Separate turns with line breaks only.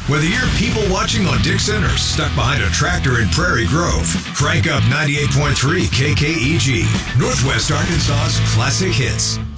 Whether you're people watching on Dixon or stuck behind a tractor in Prairie Grove, crank up 98.3 KKEG, Northwest Arkansas's classic hits.